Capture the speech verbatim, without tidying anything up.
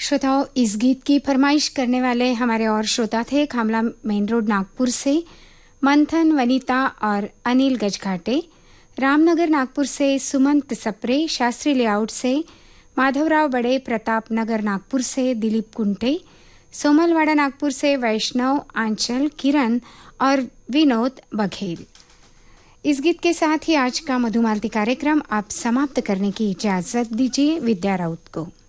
श्रोताओं, इस गीत की फरमाइश करने वाले हमारे और श्रोता थे खामला मेन रोड नागपुर से मंथन, वनीता और अनिल गजघाटे, रामनगर नागपुर से सुमंत सप्रे, शास्त्री लेआउट से माधवराव बड़े, प्रताप नगर नागपुर से दिलीप कुंटे, सोमलवाड़ा नागपुर से वैष्णव, आंचल, किरण और विनोद बघेल। इस गीत के साथ ही आज का मधुमालती कार्यक्रम आप समाप्त करने की इजाजत दीजिए विद्या राउत को।